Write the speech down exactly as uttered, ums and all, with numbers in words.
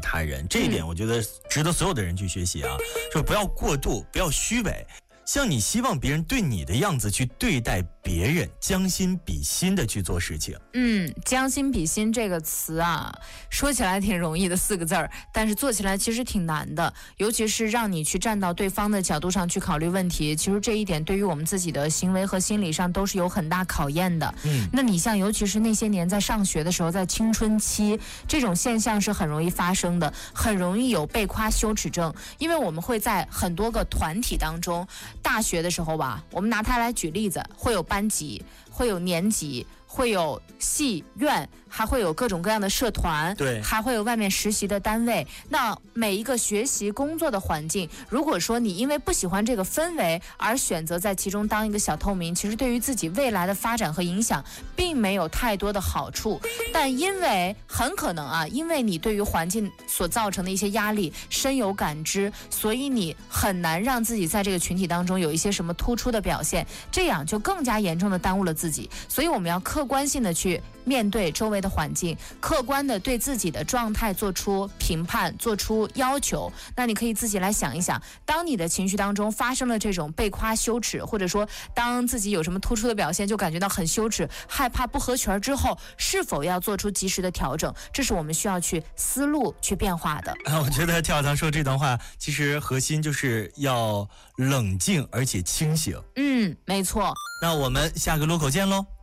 他人，这一点我觉得值得所有的人去学习啊，就不要过度，不要虚伪。像你希望别人对你的样子去对待别人，将心比心的去做事情。 嗯，将心比心这个词啊，说起来挺容易的四个字儿，但是做起来其实挺难的，尤其是让你去站到对方的角度上去考虑问题，其实这一点对于我们自己的行为和心理上都是有很大考验的。嗯，那你像尤其是那些年在上学的时候，在青春期，这种现象是很容易发生的，很容易有被夸羞耻症，因为我们会在很多个团体当中，大学的时候吧，我们拿它来举例子，会有班级，会有年级，会有系院，还会有各种各样的社团， 对， 还会有外面实习的单位。那每一个学习工作的环境，如果说你因为不喜欢这个氛围而选择在其中当一个小透明，其实对于自己未来的发展和影响并没有太多的好处。但因为很可能啊，因为你对于环境所造成的一些压力深有感知，所以你很难让自己在这个群体当中有一些什么突出的表现，这样就更加严重的耽误了自己。所以我们要客观性的去面对周围的环境，客观的对自己的状态做出评判，做出要求。那你可以自己来想一想，当你的情绪当中发生了这种被夸羞耻，或者说当自己有什么突出的表现就感觉到很羞耻，害怕不合群之后，是否要做出及时的调整，这是我们需要去思路去变化的。 啊，我觉得跳堂说这段话其实核心就是要冷静而且清醒。 嗯，没错。 那我们下个路口见喽。